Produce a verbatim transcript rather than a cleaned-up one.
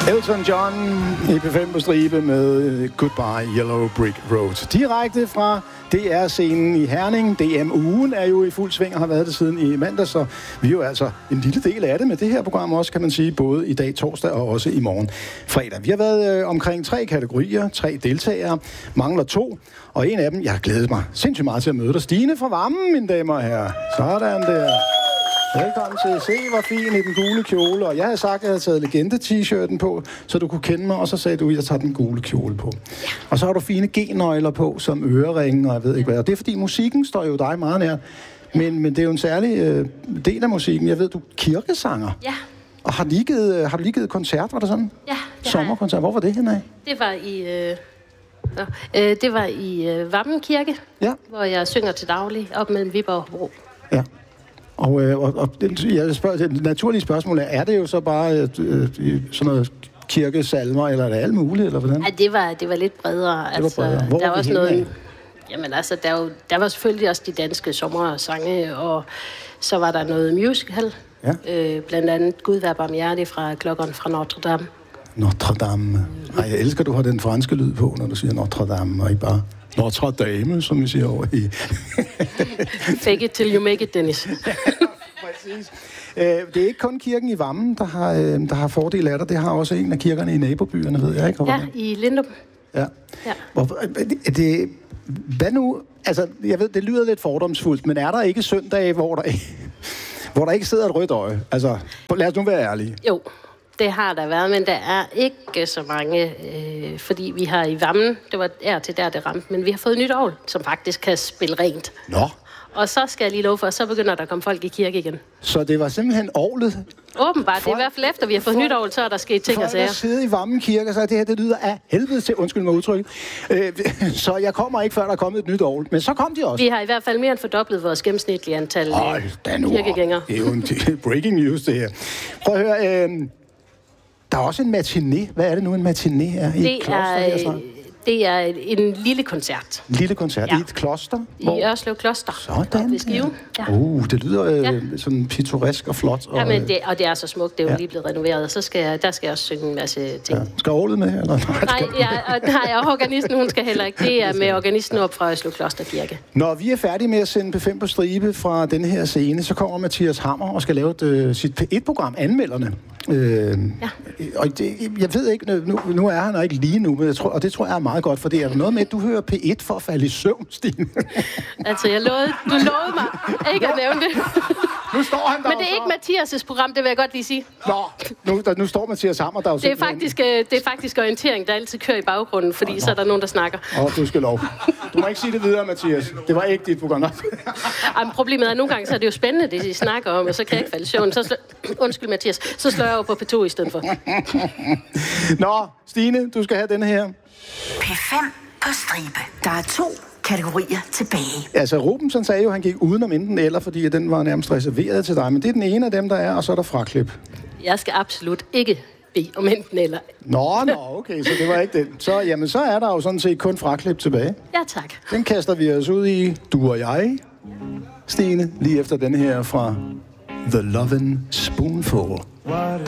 Elton John i P fem på stribe med Goodbye Yellow Brick Road. Direkte fra D R-scenen i Herning. D M-ugen er jo i fuld sving og har været det siden i mandag, så vi er jo altså en lille del af det med det her program også, kan man sige, både i dag torsdag og også i morgen fredag. Vi har været øh, omkring tre kategorier, tre deltagere, mangler to, og en af dem, jeg har glædet mig sindssygt meget til at møde dig. Stine fra Vammen, mine damer og herrer. Sådan der. Velkommen til. Se, hvor fin i den gule kjole. Og jeg havde sagt, at jeg havde taget legende-t-shirten på, så du kunne kende mig, og så sagde du, at jeg tager den gule kjole på. Ja. Og så har du fine G-nøgler på, som øreringe, og jeg ved ikke hvad. Og det er, fordi musikken står jo dig meget nær. Men, men det er jo en særlig øh, del af musikken. Jeg ved, du er kirkesanger. Ja. Og har, lige givet, har du lige givet koncert, var det sådan? Ja, det sommerkoncert. Hvor var det henne af? Det var i... Øh... Nå, øh, det var i øh, Vammen Kirke, ja. Hvor jeg synger til daglig op mellem Viborg og Hobro. Ja. Og, øh, og, og jeg spørger, det naturlige spørgsmål er, er det jo så bare øh, øh, sådan noget kirkesalmer, eller er det alt muligt, eller hvordan? Ja, det var, det var lidt bredere. Det var bredere. Altså, Hvor der var var også henne noget... af? Jamen altså, der, var, der var selvfølgelig også de danske sommersange, og så var der noget musical. Ja. Øh, blandt andet Gud vær barmhjertig fra Klokkeren fra Notre Dame. Notre Dame. Ej, jeg elsker, du har den franske lyd på, når du siger Notre Dame, og ikke bare Notre Dame, som vi siger over i... Fake it till you make it, Dennis. Præcis. Øh, det er ikke kun kirken i Vammen, der har, øh, der har fordel af dig. Det har også en af kirkerne i nabobyerne, ved jeg ikke. Ja, i Lindum. Ja. Ja. Hvor, er det, hvad nu... Altså, jeg ved, det lyder lidt fordomsfuldt, men er der ikke søndage, hvor der ikke, hvor der ikke sidder et rødt øje? Altså, lad os nu være ærlige. Jo. Det har der været, men der er ikke så mange, øh, fordi vi har i Vammen, det var er til der, det ramte, men vi har fået nyt ovl, som faktisk kan spille rent. Nå. Og så skal jeg lige love for, så begynder der at komme folk i kirke igen. Så det var simpelthen ovlet? Åbenbart, folk, det er i hvert fald efter, vi har fået nyt ovl, så er der sket ting og sager. Folk sidde i Vammen Kirke og så det her, det lyder af helvede til, undskyld mig udtryk. Øh, så jeg kommer ikke, før der er kommet et nyt ovl, men så kom de også. Vi har i hvert fald mere end fordoblet vores gennemsnitlige antal Øj, kirkegængere. Det er jo en breaking news, det her. Prøv at høre... Øh, Der er også en matiné. Hvad er det nu, en matiné er? I det et kloster, er, det er en lille koncert. En lille koncert ja. I et kloster? I hvor? Ørslev Kloster. Sådan. Ved Skive. Ja. Uh, det lyder øh, ja. sådan pittoresk og flot. Og, ja, men det, og det er så smukt. Det er jo ja. lige blevet renoveret. Og så skal jeg, der skal jeg også synge en masse ting. Ja. Skal orglet med? Eller? Nej, ja, og, nej, og organisten, hun skal heller ikke. Det er med organisten op fra Ørslev Kloster Kirke. Når vi er færdige med at sende P fem på stribe fra denne her scene, så kommer Mathias Hammer og skal lave et, uh, sit P et program, Anmelderne. Øh, ja. Og det, jeg ved ikke, nu, nu er han ikke lige nu, men jeg tror, og det tror jeg er meget godt, for det er der noget med, at du hører P et for at falde i søvn, Stine. Altså, jeg lovede, du lovede mig ikke at nævne det. Nu står han der. Men det er ikke Mathias' program, det vil jeg godt lige sige. Nå, nu, der, nu står Mathias Hammer der. Det er, faktisk, det er faktisk orientering, der altid kører i baggrunden, fordi oh, så er der nogen, der snakker. Åh, oh, du skal lov. Du må ikke sige det videre, Mathias. Det var ikke dit program. Jamen, problemet er, at nogle gange så er det jo spændende, det de snakker om, og så kan jeg ikke falde i søvn. Så slå... Undskyld, Mathias. Så slår jeg over på P to i stedet for. Nå, Stine, du skal have den her. P fem på stribe. Der er to kategorier tilbage. Altså, Rubensen sagde jo, at han gik udenom enten eller, fordi den var nærmest reserveret til dig. Men det er den ene af dem, der er, og så er der fraklip. Jeg skal absolut ikke bede om enten eller. Nå, nå, okay, så det var ikke den. Så, jamen, så er der jo sådan set kun fraklip tilbage. Ja, tak. Den kaster vi os ud i, du og jeg, Stine, lige efter den her fra The Lovin' Spoonful.